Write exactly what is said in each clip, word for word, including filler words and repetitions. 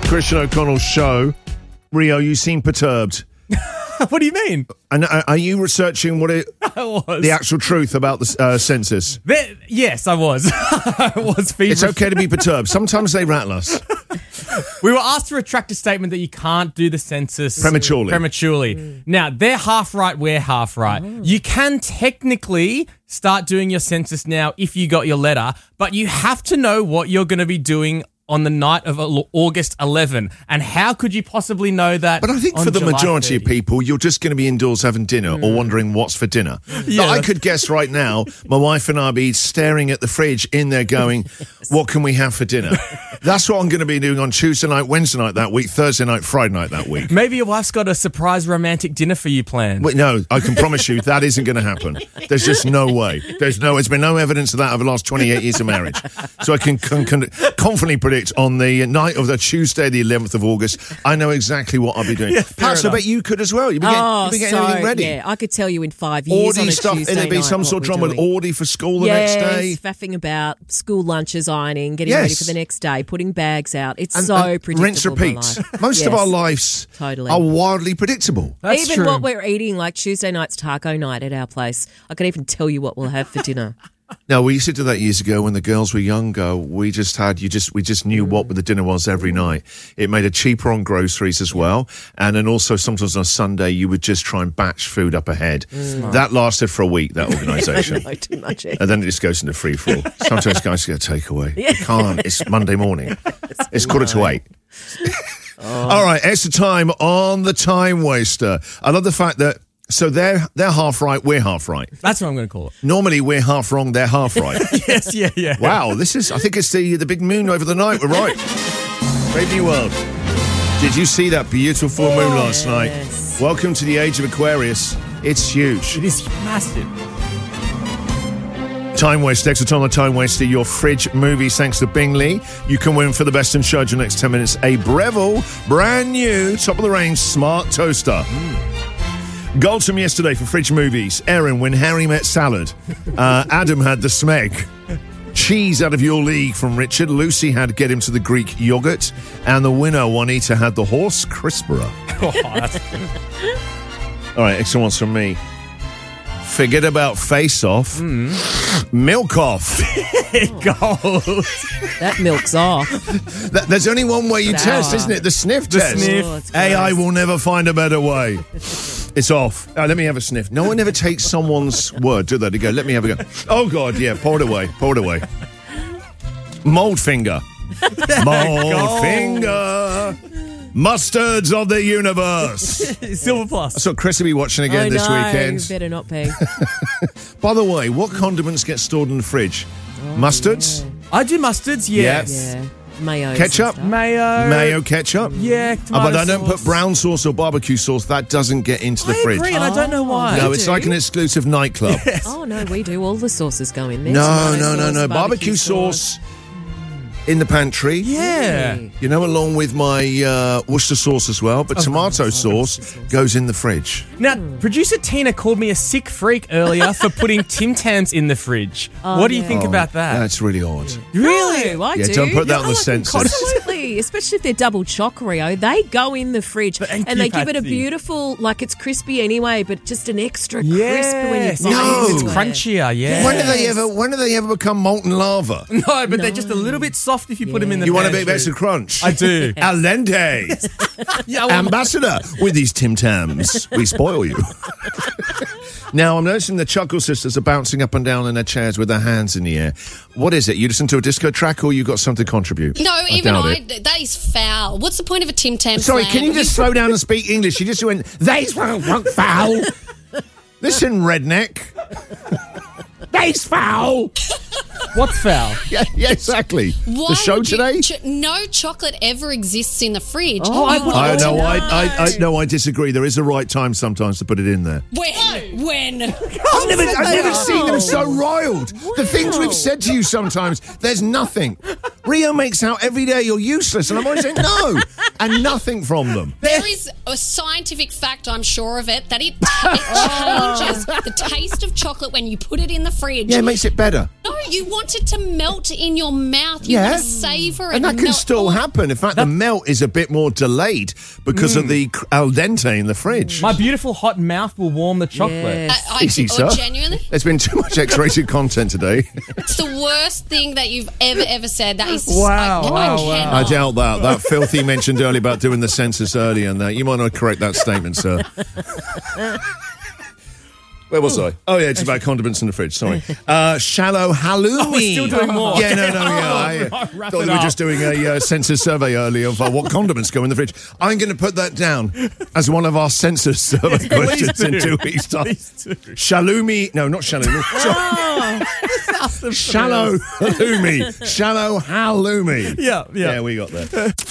Christian O'Connell's show. Rio, you seem perturbed. What do you mean? And uh, are you researching what it, I was. the actual truth about the uh, census? There, yes, I was. I was feverish. It's okay to be perturbed. Sometimes they rattle us. We were asked to retract a statement that you can't do the census Prematurely. Prematurely. Mm. Now, they're half right, we're half right. Oh. You can technically start doing your census now if you got your letter, but you have to know what you're going to be doing on the night of August eleventh. And how could you possibly know that? But I think for the July majority thirtieth? Of people, you're just going to be indoors having dinner mm. or wondering what's for dinner. Yeah, I could guess right now, my wife and I be staring at the fridge in there going, yes. What can we have for dinner? That's what I'm going to be doing on Tuesday night, Wednesday night that week, Thursday night, Friday night that week. Maybe your wife's got a surprise romantic dinner for you planned. Wait, no, I can promise you that isn't going to happen. There's just no way. There's no. There's been no evidence of that over the last twenty-eight years of marriage. So I can, can, can confidently predict on the night of the Tuesday, the eleventh of August, I know exactly what I'll be doing. Yeah, Perhaps I bet you could as well. You'll be getting, oh, you'll be getting so, everything ready. Yeah, I could tell you in five years Audi on a stuff, Tuesday and there'd be night some sort of drama with Audi for school the yes, next day. faffing about, school lunches, ironing, getting yes. ready for the next day, putting bags out. It's and, so and predictable. Rinse, repeat. Most yes. of our lives totally. are wildly predictable. That's even true. what we're eating, like Tuesday night's taco night at our place, I can even tell you what we'll have for dinner. No, we used to do that years ago when the girls were younger. We just had, you just, we just knew mm. what the dinner was every night. It made it cheaper on groceries as well. And then also sometimes on a Sunday, you would just try and batch food up ahead. Mm. That lasted for a week, that organisation. No, too much. Eh? And then it just goes into free for all. Sometimes guys get a takeaway. Yeah. You can't. It's Monday morning. It's, it's quarter to eight. Oh. All right, extra time on the time waster. I love the fact that So they're they're half right, we're half right. That's what I'm going to call it. Normally we're half wrong, they're half right. Yes, yeah, yeah. Wow, this is, I think it's the the big moon over the night. We're right. Brave New World. Did you see that beautiful full moon last night? Welcome to the age of Aquarius. It's huge. It is massive. Time Waste, extra time on Time Waste, your fridge movies, thanks to Bingley. You can win for the best in show in the next ten minutes a Breville, brand new, top of the range, smart toaster. Mm. Gold from yesterday for fridge movies. Erin, When Harry Met Salad. Uh, Adam had The Smeg. Cheese Out of Your League from Richard. Lucy had Get Him to the Greek Yogurt. And the winner, Juanita, had The Horse Crisperer. Oh, that's All right, extra ones from me. Forget about Face Off. Mm. Milk Off. Gold. That milk's off. That, there's only one way you Sour. test, isn't it? The sniff The test. sniff. Oh, A I will never find a better way. It's off. Oh, let me have a sniff. No one ever takes someone's word, do they? They go, let me have a go. Oh, God, yeah, pour it away. Pour it away. Mold finger. Mold finger. Mustards of the universe. Silver Plus. I saw Chris will be watching again oh, this no, weekend. Better not be. By the way, what condiments get stored in the fridge? Oh, Mustards? Yeah. I do mustards, yes. Yeah. Mayo. Ketchup? Mayo. Mayo ketchup? Yeah, oh, but I don't sauce. put brown sauce or barbecue sauce. That doesn't get into the I fridge. agree, and I don't know why. No, We it's do. like an exclusive nightclub. Yes. Oh, no, we do. All the sauces go in there. No, Tomato no, no, sauce, no. Barbecue sauce in the pantry. Yeah. You know, along with my uh, Worcester sauce as well. But Oh, tomato oh, sauce sauce. goes in the fridge. Now, producer Tina called me a sick freak earlier for putting Tim Tams in the fridge. Oh, what do you yeah. think Oh, about that? That's really odd. Really? No, I Yeah, do. don't put that on the I like census. them Absolutely, especially if they're double choc Rio. They go in the fridge Thank and you, they give it a Patsy. beautiful, like it's crispy anyway, but just an extra Yes. crisp when you bite No. into It's it. crunchier, yeah. When do they ever? When do they ever become molten lava? No, but they're just a little bit soft if you put them in the You want a bit of pantry. extra crunch? I do. Al dente. Yeah, well, Ambassador with these Tim Tams. We spoil you. Now, I'm noticing the Chuckle Sisters are bouncing up and down in their chairs with their hands in the air. What is it? You listen to a disco track or you got something to contribute? No, I even doubt I, it. that is foul. What's the point of a Tim Tam Sorry, slam? can you just slow down and speak English? You just went, they's foul. Listen, redneck. They's foul. what's foul? Yeah, yeah, exactly. Why the show would you- today? ch- no chocolate ever exists in the fridge. Oh, I You would- I want to know. I, know. I, I, no, I disagree. There is a right time sometimes to put it in there. When? When? I've never, I've never seen them so riled. The things we've said to you sometimes, there's nothing. Rio makes out every day you're useless, and I'm always saying no, and nothing from them. There is a scientific fact, I'm sure of it, that it, it changes the taste of chocolate when you put it in the fridge. Yeah, it makes it better. No, you want want it to melt in your mouth. You Yeah. want to savour it. And that can melt- still Oh, happen. In fact, the melt is a bit more delayed because Mm. of the cr- al dente in the fridge. My beautiful hot mouth will warm the chocolate. Yes. I, I, Easy, oh, sir. genuinely? There's been too much X-rated content today. It's the worst thing that you've ever, ever said. That is... Wow, I, wow, I wow. cannot. I doubt that. That filthy mentioned earlier about doing the census earlier and that. You might not correct that statement, sir. Where was I? Oh, yeah, it's about condiments in the fridge. Sorry. Uh, shallow halloumi. Oh, we're still doing more. Yeah, no, no, yeah. I uh, right, wrap thought it we were up. just doing a uh, census survey earlier of uh, what condiments go in the fridge. I'm going to put that down as one of our census survey questions in do. two weeks' time. Please do. Shalloumi. No, not shalloumi. Shallow halloumi. Shallow halloumi. Yeah, yeah. Yeah, we got that.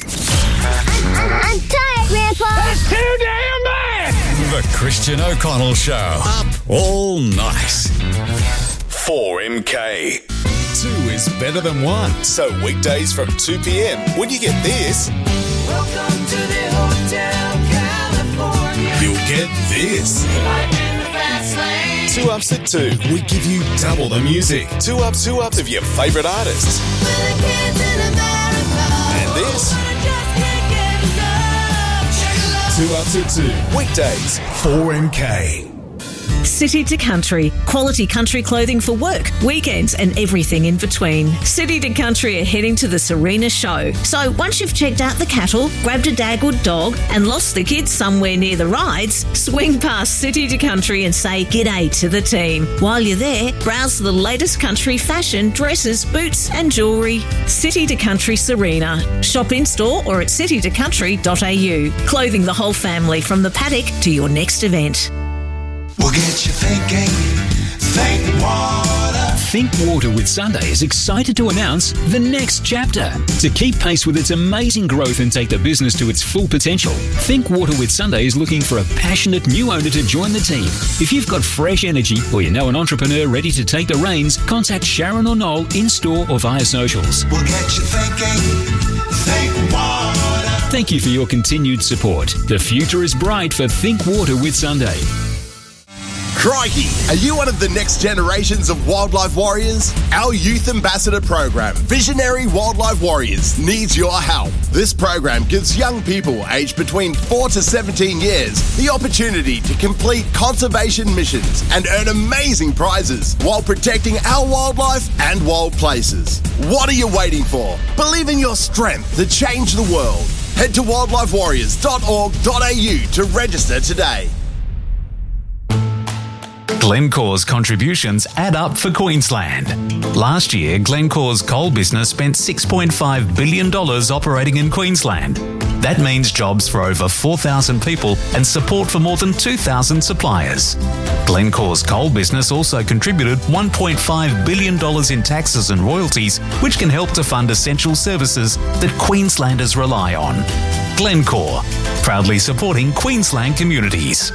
I'm tired, Grandpa. Too damn bad! The Christian O'Connell Show. Up all night. four M K. Two is better than one. So weekdays from two p.m. when you get this, Welcome to the Hotel California. you'll get this. Life in the fast lane. Two ups at two. We give you double the music. Two ups, two ups of your favourite artists. With the kids in America. And this, Just can't get enough. Shake it up. two ups at two. Weekdays, four M K. City to Country, quality country clothing for work, weekends and everything in between. City to Country are heading to the Serena show. So once you've checked out the cattle, grabbed a Dagwood dog and lost the kids somewhere near the rides, swing past City to Country and say g'day to the team. While you're there, browse the latest country fashion, dresses, boots and jewellery. City to Country Serena. Shop in store or at city to country dot a u. Clothing the whole family from the paddock to your next event. We'll get you thinking, think water. Think Water with Sunday is excited to announce the next chapter. To keep pace with its amazing growth and take the business to its full potential, Think Water with Sunday is looking for a passionate new owner to join the team. If you've got fresh energy or you know an entrepreneur ready to take the reins, contact Sharon or Noel in store or via socials. We'll get you thinking, think water. Thank you for your continued support. The future is bright for Think Water with Sunday. Crikey! Are you one of the next generations of wildlife warriors? Our Youth Ambassador program, Visionary Wildlife Warriors, needs your help. This program gives young people aged between four to seventeen years the opportunity to complete conservation missions and earn amazing prizes while protecting our wildlife and wild places. What are you waiting for? Believe in your strength to change the world. Head to wildlife warriors dot org dot a u to register today. Glencore's contributions add up for Queensland. Last year, Glencore's coal business spent six point five billion dollars operating in Queensland. That means jobs for over four thousand people and support for more than two thousand suppliers. Glencore's coal business also contributed one point five billion dollars in taxes and royalties, which can help to fund essential services that Queenslanders rely on. Glencore, proudly supporting Queensland communities.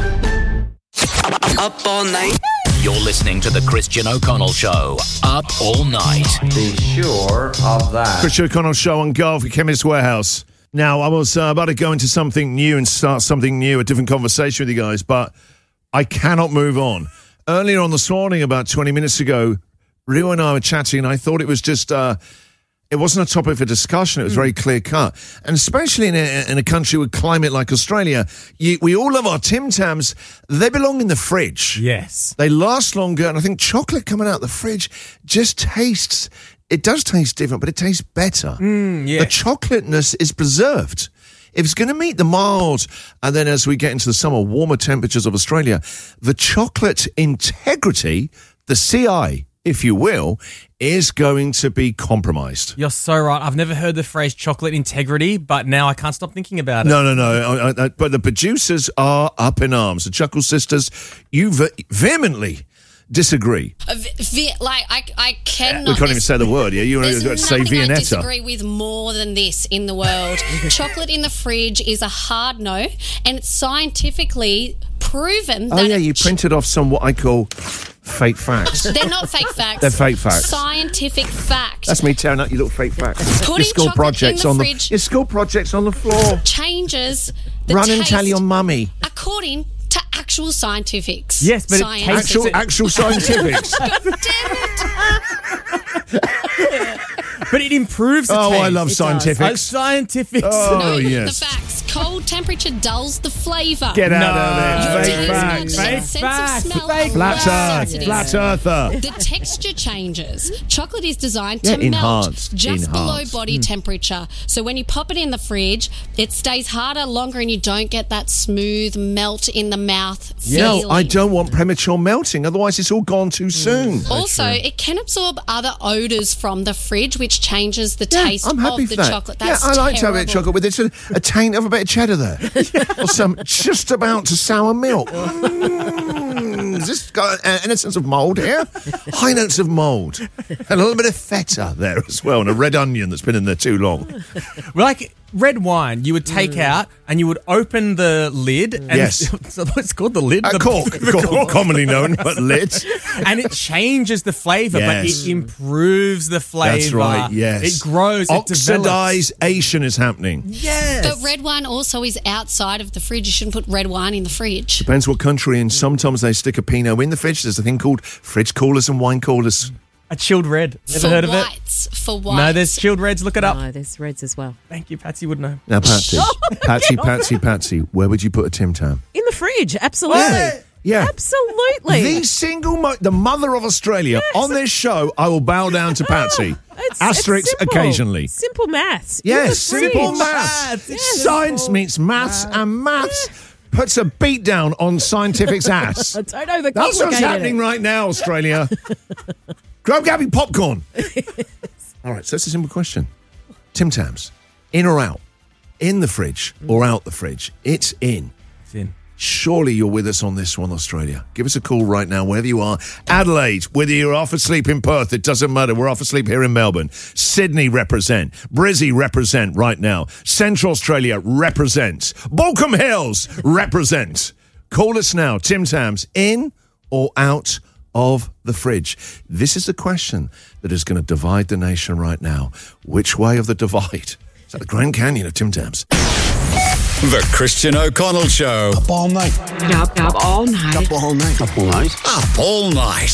Up all night. You're listening to the Christian O'Connell Show. Up all night. Be sure of that. Christian O'Connell Show on Golf at Chemist Warehouse. Now, I was uh, about to go into something new and start something new, a different conversation with you guys, but I cannot move on. Earlier on this morning, about twenty minutes ago, Rio and I were chatting, and I thought it was just... Uh, It wasn't a topic for discussion. It was very clear cut. And especially in a, in a country with climate like Australia, you, we all love our Tim Tams. They belong in the fridge. Yes. They last longer. And I think chocolate coming out of the fridge just tastes, it does taste different, but it tastes better. Mm, yeah. The chocolateness is preserved. If it's going to meet the mild, and then as we get into the summer, warmer temperatures of Australia, the chocolate integrity, the C I, if you will, is going to be compromised. You're so right. I've never heard the phrase chocolate integrity, but now I can't stop thinking about it. No, no, no. I, I, but the producers are up in arms. The Chuckle Sisters, you ve- vehemently disagree. Uh, v- v- like, I, I cannot... We can't even say the word, yeah? You want There's to say nothing I Viennetta. disagree with more than this in the world. Chocolate in the fridge is a hard no, and it's scientifically proven Oh, that... yeah, you ch- printed off some what I call fake facts. They're not fake facts. They're fake facts. Scientific fact. That's me tearing up your little fake facts. Putting your school chocolate projects in the on fridge- the your school projects on the floor. Changes the Run taste and tell your mummy. according to actual scientifics. Yes, but it Science. tastes- Actual, actual scientifics. God damn it. But it improves the Oh, taste. I love It does. scientifics. Uh, scientifics. Oh, No, yes. the facts. Cold temperature dulls the flavour. Get out No. of it. Your Fake taste facts. buds and Fake sense facts. of smell Fake are Flat less earth. sensitive. Flat earther. The texture changes. Chocolate is designed Yeah, to melt enhanced. just below Enhanced. body temperature. So when you pop it in the fridge, it stays harder longer and you don't get that smooth melt in the mouth feeling. No, I don't want premature melting. Otherwise, it's all gone too soon. Also, it can absorb other odours from the fridge, which changes the Yeah, taste I'm happy of for the that. chocolate. That's yeah, I like to have a bit of terrible. chocolate with it's a, a taint of a bit of cheddar there, or some just about to sour milk. Mm, has this got uh, innocence of mould here? High notes of mould, and a little bit of feta there as well, and a red onion that's been in there too long. Like red wine, you would take out and you would open the lid. And Yes. so it's called the lid. A the cork, the cork, commonly known, but lit. And it changes the flavour, but Yes. it improves the flavour. That's right. Yes, It grows. It develops. Oxidization is happening. Yes. But red wine also is outside of the fridge. You shouldn't put red wine in the fridge. Depends what country, and sometimes they stick a Pinot in the fridge. There's a thing called fridge coolers and wine coolers. A chilled red. Ever for heard of it? whites, For whites. No, there's chilled reds. Look it up. No, there's reds as well. Thank you, Patsy would know. Now, Patsy, Patsy, Patsy, Patsy, where would you put a Tim Tam? In the fridge, absolutely. Yeah. Absolutely. The single, mo- the mother of Australia. On this show, I will bow down to Patsy. It's, Asterix it's simple. occasionally. Simple maths. In Yes, the fridge. simple maths. Science meets maths, and maths puts a beat down on scientific's ass. Don't overcomplicate That's what's happening it. right now, Australia. Grab Gabby popcorn. All right, so it's a simple question. Tim Tams, in or out? In the fridge or out the fridge? It's in. It's in. Surely you're with us on this one, Australia. Give us a call right now, wherever you are. Adelaide, whether you're half asleep in Perth, it doesn't matter. We're half asleep here in Melbourne. Sydney, represent. Brizzy, represent right now. Central Australia, represent. Balcombe Hills, represent. Call us now. Tim Tams, in or out of the fridge? This is the question that is going to divide the nation right now. Which way of the divide? Is that the Grand Canyon of Tim Tams? The Christian O'Connell Show. Up all night. Up, up all night. Up all night. Up all night. Up all night.